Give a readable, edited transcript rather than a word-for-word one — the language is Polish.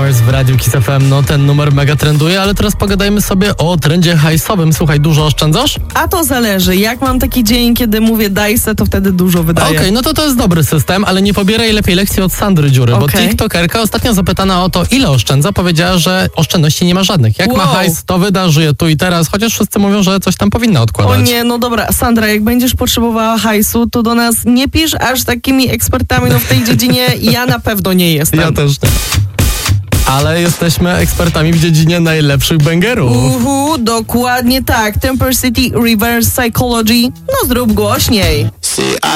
Mars w Radiu Kiss FM. No ten numer mega trenduje, ale teraz pogadajmy sobie o trendzie hajsowym. Słuchaj, dużo oszczędzasz? A to zależy. Jak mam taki dzień, kiedy mówię daj se, to wtedy dużo wydaję. Okej, no to jest dobry system, ale nie pobieraj lepiej lekcji od Sandry Dziury, bo tiktokerka ostatnio zapytana o to, ile oszczędza, powiedziała, że oszczędności nie ma żadnych. Jak ma hajs, to wyda, żyje tu i teraz, chociaż wszyscy mówią, że coś tam powinna odkładać. O nie, no dobra, Sandra, jak będziesz potrzebowała hajsu, to do nas nie pisz, aż takimi ekspertami w tej dziedzinie ja na pewno nie jestem. Ja też nie. Ale jesteśmy ekspertami w dziedzinie najlepszych bangerów. Dokładnie tak. Temper City Reverse Psychology. No zrób głośniej.